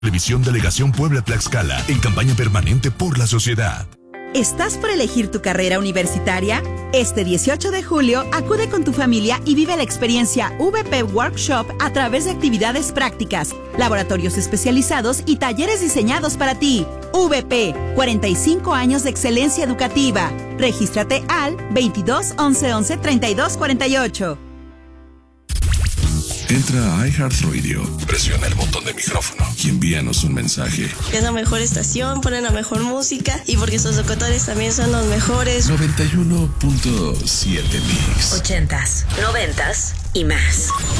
Televisión Delegación Puebla Tlaxcala, en campaña permanente por la sociedad. ¿Estás por elegir tu carrera universitaria? Este 18 de julio, acude con tu familia y vive la experiencia VP Workshop a través de actividades prácticas, laboratorios especializados y talleres diseñados para ti. VP, 45 años de excelencia educativa. Regístrate al 22 11 11 32 48. Entra a iHeartRadio, presiona el botón de micrófono y envíanos un mensaje. Es la mejor estación, ponen la mejor música y porque sus locutores también son los mejores. 91.7 Mix. 80s, 90s y más.